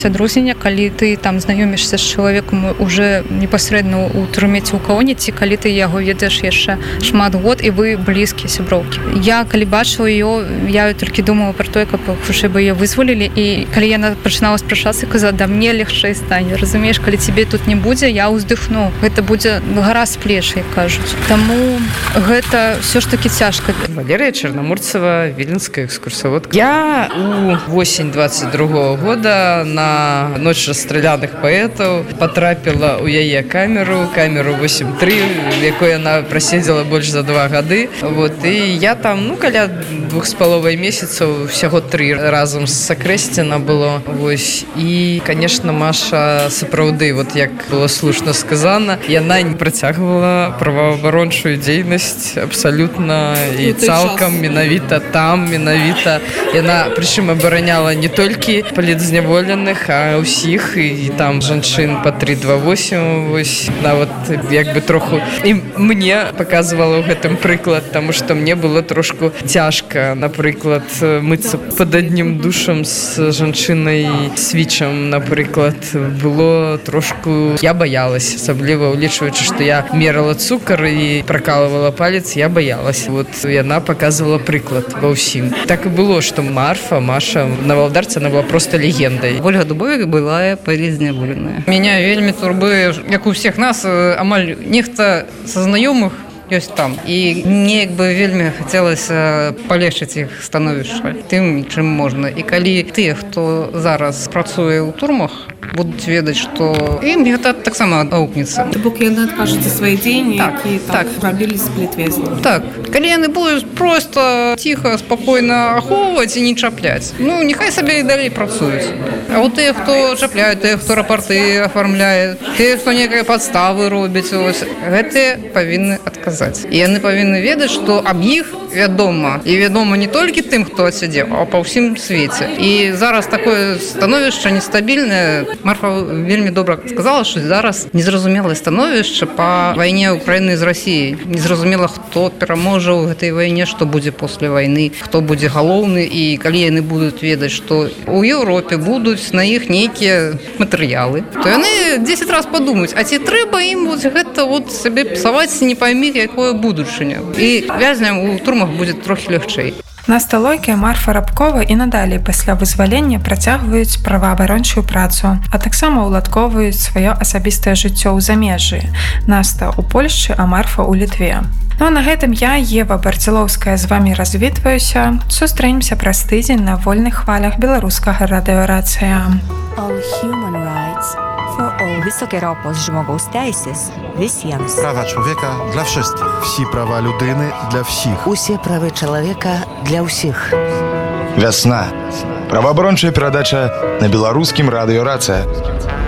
адрознення, калі ты там знаёмішся з чалавекам уже непасрэдна ў турме ці ў каоне, ці калі ты яго ведаеш яшчэ шмат год і вы блізкія сяброўкі. Я калі бачыла ее, я толькі думала пра тое, каб хутчэй бы яе вызвалілі, і калі яна пачынала спрачацца, казала, да мне легчэй стане, разумееш, калі цябе тут не будзе, я ўздыхну, гэта будзе гара з плеч, як кажуць. Таму гэта все ж таки цяжка. Валерия Черномурцева, Виленская экскурсоводка. Я у осень 22 года на ночь расстрелянных поэтов потрапила у яе камеру 8.3, якой она просидела больше за 2 гады. Вот, и я там, каля 2,5 месяцев, всего 3 разом сакрэсцена было. Вось. И, конечно, Маша сапраўды, вот як было слушно сказано, яна не працягвала праваабарончую дзейнасць абсолютно і цалкам менавіта там, менавіта яна прычым абараняла не толькі палітзняволеных, а ўсіх, і там жанчын па 328, вось нават як бы троху і мне показывала ў гэтым прыклад, таму што мне было трошку цяжка, напрыклад, мыцца пад адным душам з жанчынай свічам, напрыклад, было трошку, я боялась, асабліва улічваючы, што я мерала цукар і пракалывала палец, я боялась. Вот яна показывала прыклад ва ўсім. Так і было, што Маша на Валдарцы, она была просто легендай. Ольга Дубовик была палітзняволеная. Меня вельмі турбуе, як у всех нас, амаль нехта са знаёмых ёсць там. І мне як бы вельмі хацелася палегчыць іх становішча тым, чым можна. І калі тыя, хто зараз працуе ў турмах, будуць ведаць, што ім гэта таксама аукнецца. То бок яны адкажуць за свае дзеянні, якія там рабілі з Плітвезнім. Так. Калі яны будуць проста ціха, спакойна ахоўваць і не чапляць, няхай сабе і далей працуюць. А от тыя, хто чапляюць, тыя, хто рапарты афармляе, тыя, хто некае падставы робяць, гэтыя павінны адказаць. І яны павінны ведаць, што аб іх вядома. І вядома не толькі тым, хто адсядзеў, а па ўсім свеце. І зараз такое становішча нестабільнае. Марфа вельмі добра сказала, што зараз незразумелае становішча па вайне Украіны з Расіяй. Незразумела, хто пераможа ў гэтай вайне, што будзе пасля вайны, хто будзе галоўны, і калі яны будуць ведаць, што ў Еўропе будуць на іх нейкія матэрыялы, то яны 10 раз падумаюць, а ці трэба ім гэта сабе псаваць не поймі, якое будучыня. І вязням у турмах будзе трохі лягчэй. Наста Лойка і Марфа Рабкова і надалей пасля вызвалення працягваюць праваабарончую працу, а таксама ўладковваюць сваё асабістае жыццё ў замежжы. Наста ў Польшчы, а Марфа ў Літве. А на гэтым я, Ева Барцілоўская, з вамі развітваюся. Сустрэнемся праз тыдзень на вольных хвалях беларускага радыёрацыя. Wysokie żmogą stejsys, visiems. Prawa człowieka dla wszystkich. Всі права людини для всіх. Усі прави чоловіка для всіх. Вясна. Праваабарончая перадача на беларускім радыёрацыя.